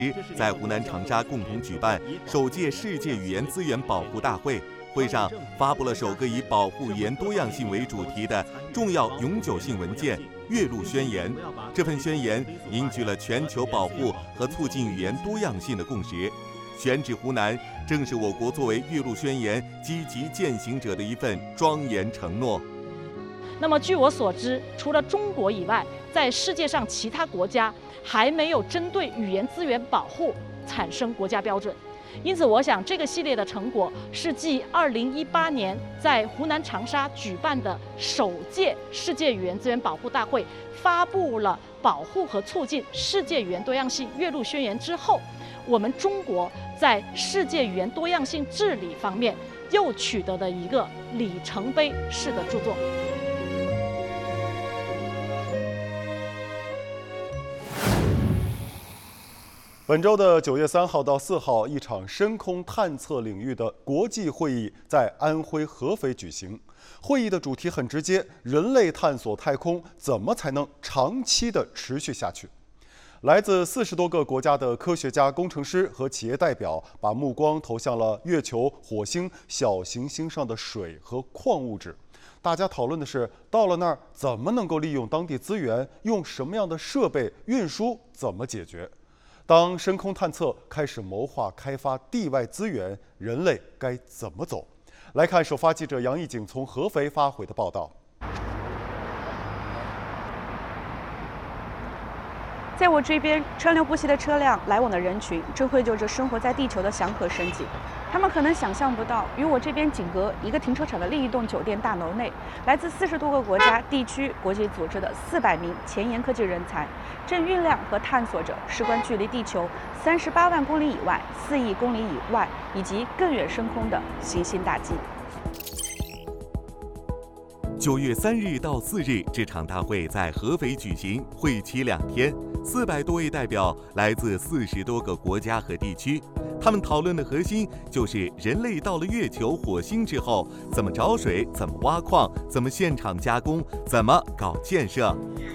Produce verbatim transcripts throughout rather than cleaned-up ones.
在湖南长沙共同举办首届世界语言资源保护大会。会上发布了首个以保护语言多样性为主题的重要永久性文件《岳麓宣言》。这份宣言凝聚了全球保护和促进语言多样性的共识。选址湖南，正是我国作为岳麓宣言积极践行者的一份庄严承诺。 那么，据我所知，除了中国以外，在世界上其他国家还没有针对语言资源保护产生国家标准。因此，我想这个系列的成果是继二零一八年在湖南长沙举办的首届世界语言资源保护大会发布了保护和促进世界语言多样性岳麓宣言之后，我们中国在世界语言多样性治理方面又取得的一个里程碑式的著作。 本周的九月三号到四号，一场深空探测领域的国际会议在安徽合肥举行。会议的主题很直接：人类探索太空怎么才能长期的持续下去？来自四十多个国家的科学家、工程师和企业代表，把目光投向了月球、火星、小行星上的水和矿物质。大家讨论的是，到了那儿怎么能够利用当地资源，用什么样的设备，运输怎么解决？当深空探测开始谋划开发地外资源，人类该怎么走？来看首发记者杨艺景从合肥发回的报道。 在我这边，川流不息的车辆、来往的人群，正绘就着生活在地球的祥和生景。他们可能想象不到，与我这边仅隔一个停车场的另一栋酒店大楼内，来自四十多个国家、地区、国际组织的四百名前沿科技人才，正酝酿和探索着事关距离地球三十八万公里以外、四亿公里以外以及更远深空的行星大计。 九月三日到四日，这场大会在合肥举行，会期两天，四百多位代表来自四十多个国家和地区。他们讨论的核心就是人类到了月球、火星之后，怎么找水，怎么挖矿，怎么现场加工，怎么搞建设。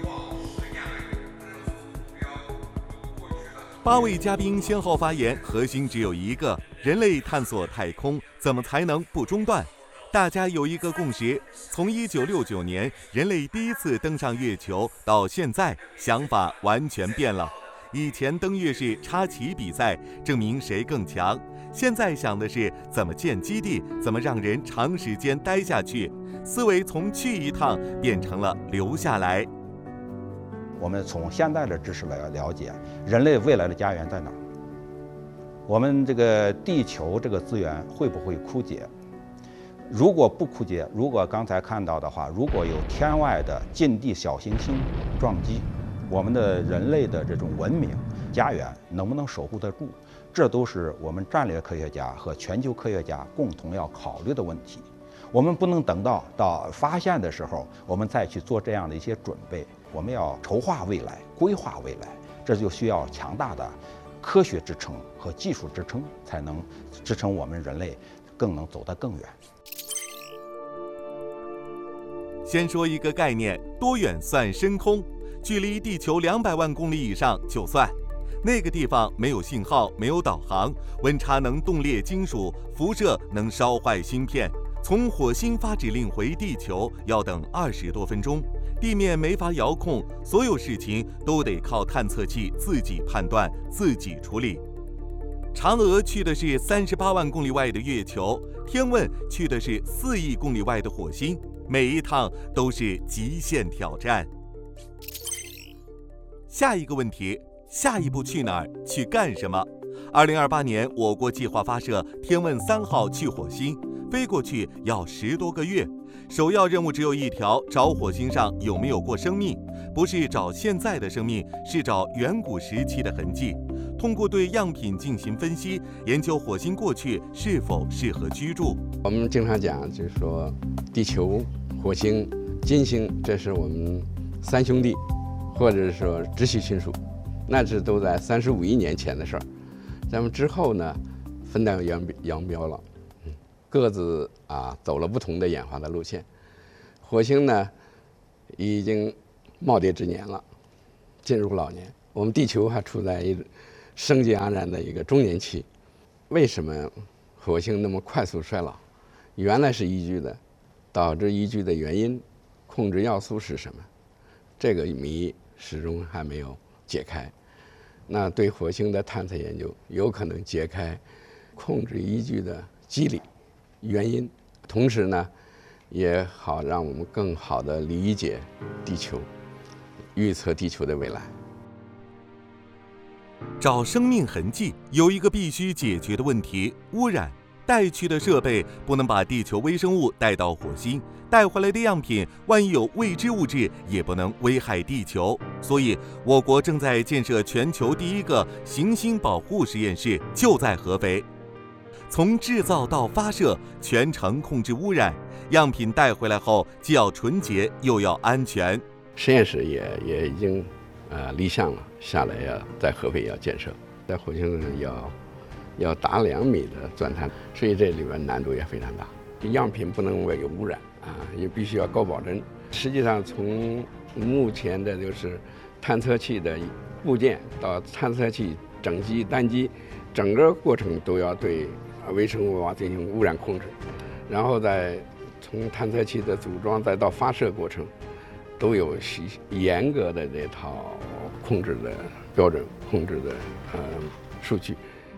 八位嘉宾先后发言，核心只有一个：人类探索太空怎么才能不中断？大家有一个共识，从一九六九年人类第一次登上月球到现在，想法完全变了。以前登月是插旗比赛，证明谁更强。现在想的是怎么建基地，怎么让人长时间待下去。思维从去一趟变成了留下来。 我们从现在的知识来了解，人类未来的家园在哪儿？我们这个地球这个资源会不会枯竭？如果不枯竭，如果刚才看到的话，如果有天外的近地小行星撞击，我们的人类的这种文明家园能不能守护得住？这都是我们战略科学家和全球科学家共同要考虑的问题。我们不能等到到发现的时候，我们再去做这样的一些准备。我们要筹划未来，规划未来，这就需要强大的科学支撑和技术支撑，才能支撑我们人类更能走得更远。 先说一个概念，多远算深空？距离地球两百万公里以上就算。那个地方没有信号，没有导航，温差能冻裂金属，辐射能烧坏芯片。从火星发指令回地球要等二十多分钟，地面没法遥控，所有事情都得靠探测器自己判断、自己处理。嫦娥去的是三十八万公里外的月球，天问去的是四亿公里外的火星，每一趟都是极限挑战。下一个问题，下一步去哪儿？去干什么？二零二八年，我国计划发射天问三号去火星，飞过去要十多个月。首要任务只有一条，找火星上有没有过生命，不是找现在的生命，是找远古时期的痕迹。通过对样品进行分析，研究火星过去是否适合居住。 我们经常讲，就是说，地球、火星、金星，这是我们三兄弟，或者是说直系亲属，那是都在三十五亿年前的事儿。咱们之后呢，分道扬扬镳了，各自啊走了不同的演化的路线。火星呢，已经耄耋之年了，进入老年。我们地球还处在一生机盎然的一个中年期。为什么火星那么快速衰老？原来是宜居的，导致宜居的原因，控制要素是什么？这个谜始终还没有解开。那对火星的探测研究有可能解开控制宜居的机理、原因，同时呢，也好让我们更好地理解地球，预测地球的未来。 找生命痕迹有一个必须解决的问题：污染。带去的设备不能把地球微生物带到火星，带回来的样品万一有未知物质，也不能危害地球。所以，我国正在建设全球第一个行星保护实验室，就在合肥。从制造到发射，全程控制污染，样品带回来后既要纯洁又要安全。 实验室也也已经呃立项了，下来要在合肥要建设，在火星上要。要达两米的钻探，所以这里边难度也非常大。样品不能有污染啊，也必须要高保真。实际上，从目前的就是探测器的部件到探测器整机、单机，整个过程都要对微生物啊进行污染控制，然后再从探测器的组装再到发射过程，都有严格的这套控制的标准、控制的呃数据。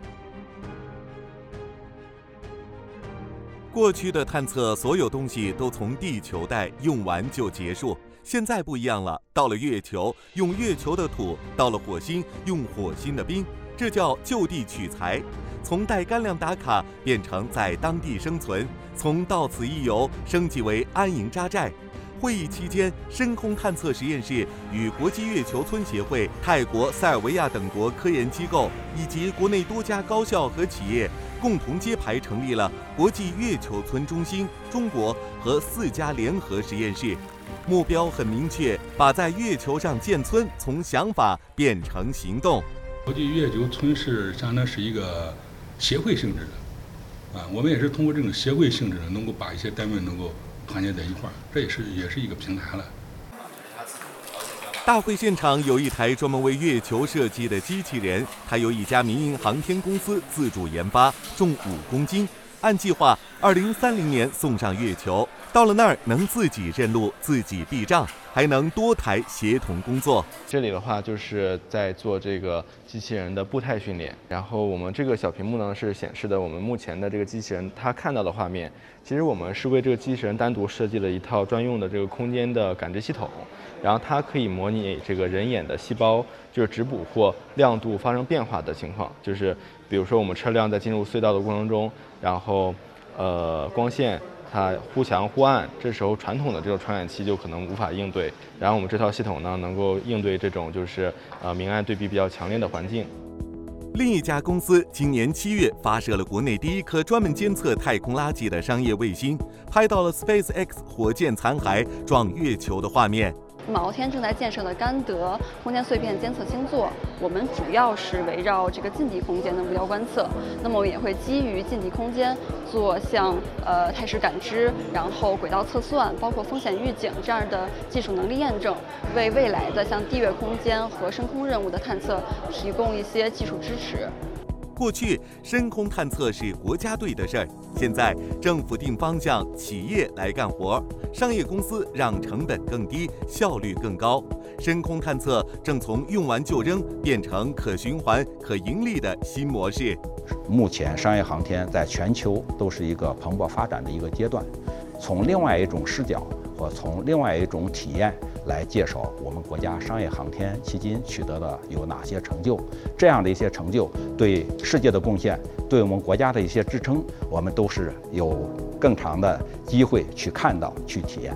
过去的探测，所有东西都从地球带，用完就结束。现在不一样了，到了月球，用月球的土；到了火星，用火星的冰。这叫就地取材，从带干粮打卡变成在当地生存，从到此一游升级为安营扎寨。会议期间，深空探测实验室与国际月球村协会、泰国、塞尔维亚等国科研机构以及国内多家高校和企业共同揭牌成立了国际月球村中心中国和四家联合实验室，目标很明确，把在月球上建村从想法变成行动。 国际月球村是相当是一个协会性质的，啊，我们也是通过这种协会性质的，能够把一些单位能够团结在一块儿，这也是也是一个平台了。 大会现场有一台专门为月球设计的机器人，它由一家民营航天公司自主研发，重五公斤，按计划二零三零年送上月球。到了那儿能自己认路、自己避障，还能多台协同工作。 这里的话就是在做这个机器人的步态训练，然后我们这个小屏幕呢是显示的我们目前的这个机器人它看到的画面。其实我们是为这个机器人单独设计了一套专用的这个空间的感知系统，然后它可以模拟这个人眼的细胞就是质谱或亮度发生变化的情况，就是比如说我们车辆在进入隧道的过程中，然后呃光线它忽强忽暗，这时候传统的这种传感器就可能无法应对，然后我们这套系统呢能够应对这种就是呃明暗对比比较强烈的环境。 另一家公司今年七月发射了国内第一颗专门监测太空垃圾的商业卫星，拍到了 SpaceX 火箭残骸撞月球的画面。 毛天正在建设的甘德空间碎片监测星座，我们主要是围绕这个近地空间的目标观测。那么我们也会基于近地空间做像呃态势感知，然后轨道测算，包括风险预警这样的技术能力验证，为未来的像地月空间和深空任务的探测提供一些技术支持。 过去深空探测是国家队的事儿，现在政府定方向，企业来干活，商业公司让成本更低，效率更高。深空探测正从用完就扔变成可循环、可盈利的新模式。 目前商业航天在全球都是一个蓬勃发展的一个阶段，从另外一种视角或从另外一种体验来介绍我们国家商业航天迄今取得的有哪些成就，这样的一些成就对世界的贡献，对我们国家的一些支撑，我们都是有更长的机会去看到、去体验。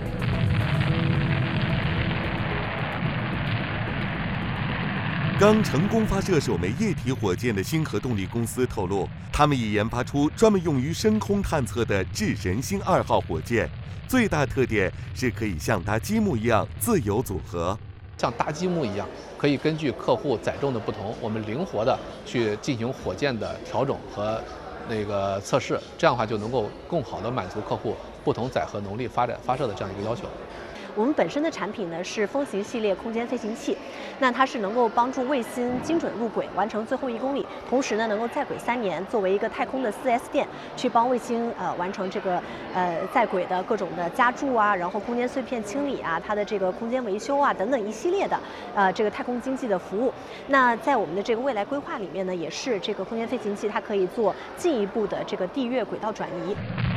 刚成功发射首枚液体火箭的星河动力公司透露，他们已研发出专门用于深空探测的智神星二号火箭。最大特点是可以像搭积木一样自由组合， 像搭积木一样，可以根据客户载重的不同，我们灵活的去进行火箭的调整和那个测试，这样的话就能够更好的满足客户不同载荷能力发展发射的这样一个要求。 我们本身的产品呢是风行系列空间飞行器，那它是能够帮助卫星精准入轨，完成最后一公里，同时呢能够在轨三年，作为一个太空的 四 S 店，去帮卫星呃完成这个呃在轨的各种的加注啊，然后空间碎片清理啊，它的这个空间维修啊等等一系列的呃这个太空经济的服务。那在我们的这个未来规划里面呢，也是这个空间飞行器它可以做进一步的这个地月轨道转移。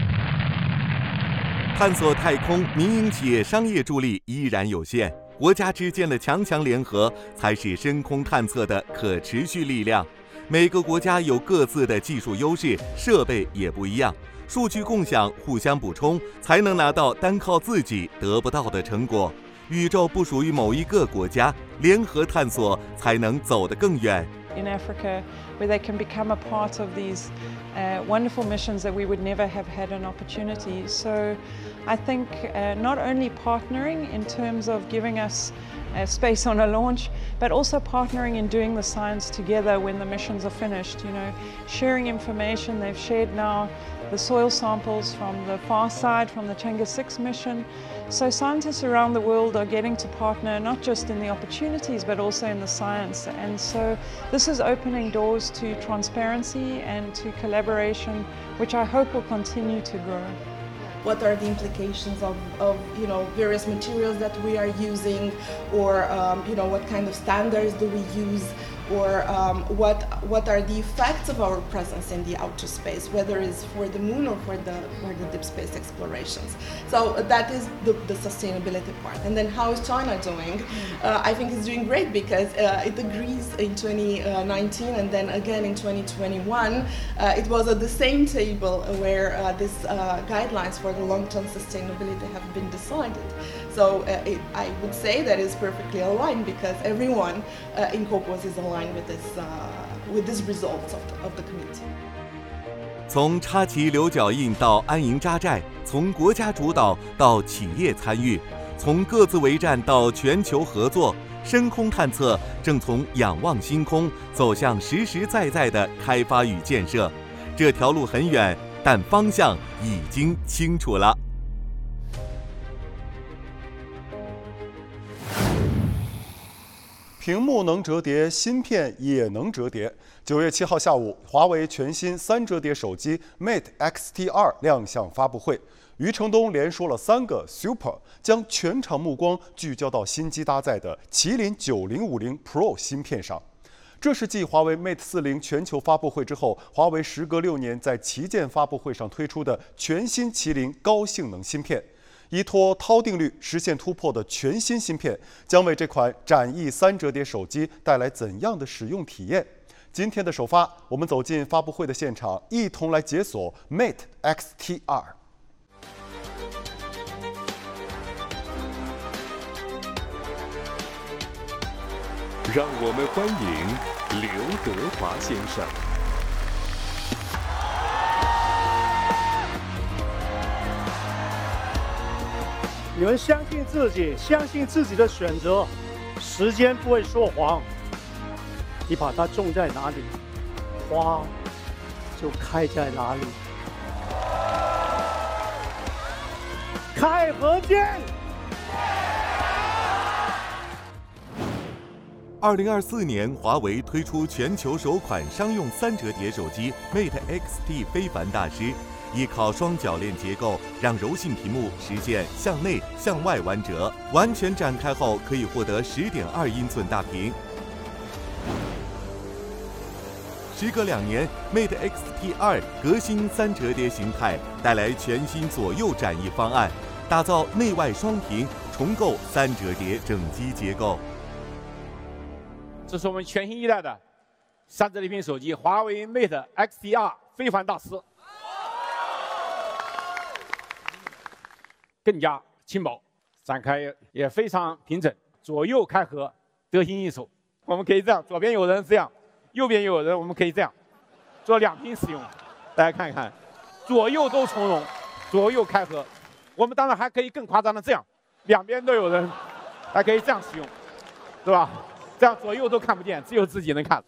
探索太空，民营企业商业助力依然有限，国家之间的强强联合才是深空探测的可持续力量。每个国家有各自的技术优势，设备也不一样，数据共享、互相补充，才能拿到单靠自己得不到的成果。宇宙不属于某一个国家，联合探索才能走得更远。 In Africa, where they can become a part of these uh, wonderful missions that we would never have had an opportunity. So I think uh, not only partnering in terms of giving us uh, space on a launch, but also partnering in doing the science together when the missions are finished, you know, sharing information. They've shared now the soil samples from the far side, from the Chang'e six mission. So scientists around the world are getting to partner not just in the opportunities but also in the science, and so this is opening doors to transparency and to collaboration, which I hope will continue to grow. What are the implications of, of you know, various materials that we are using, or um, you know, what kind of standards do we use, or um, what what are the effects of our presence in the outer space, whether it's for the moon or for the for the deep space explorations. So that is the, the sustainability part. And then how is China doing? Uh, I think it's doing great because uh, it agrees in twenty nineteen and then again in twenty twenty-one. Uh, it was at the same table where uh, these uh, guidelines for the long-term sustainability have been decided. So uh, it, I would say that is perfectly aligned because everyone uh, in COPUOS is aligned with this uh, with these results of the, of the committee. 从插旗留脚印到安营扎寨，从国家主导到企业参与，从各自为战到全球合作，深空探测正从仰望星空走向实实在在的开发与建设。这条路很远，但方向已经清楚了。 屏幕能折叠，芯片也能折叠。九月七号下午，华为全新三折叠手机 Mate X T 二亮相发布会，余承东连说了三个 Super， 将全场目光聚焦到新机搭载的麒麟九零五零 Pro 芯片上。这是继华为 Mate 四零全球发布会之后，华为时隔六年在旗舰发布会上推出的全新麒麟高性能芯片。依托涛定律实现突破的全新芯片，将为这款展翼三折叠手机带来怎样的使用体验？今天的首发，我们走进发布会的现场，一同来解锁 Mate X T 二。 让我们欢迎刘德华先生。 你们相信自己，相信自己的选择，时间不会说谎。你把它种在哪里，花就开在哪里。开河见。 二零二四年，华为推出全球首款商用三折叠手机 Mate X T 非凡大师。依靠双铰链结构，让柔性屏幕实现向内、向外弯折，完全展开后可以获得 十点二英寸大屏。时隔两年 ，Mate X T 二革新三折叠形态，带来全新左右展翼方案，打造内外双屏，重构三折叠整机结构。 这是我们全新一代的三折叠屏手机，华为 Mate X T 二非凡大师。更加轻薄，展开也非常平整，左右开合得心应手。我们可以这样，左边有人这样，右边有人，我们可以这样做两屏使用。大家看一看，左右都从容，左右开合。我们当然还可以更夸张的这样，两边都有人，还可以这样使用，对吧？这样左右都看不见，只有自己能看。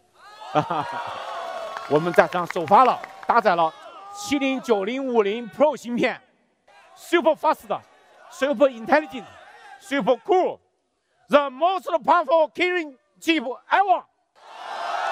我们在上首发了，搭载了麒麟九零五零 Pro 芯片。Super fast, super intelligent, super cool, the most powerful killing chip ever.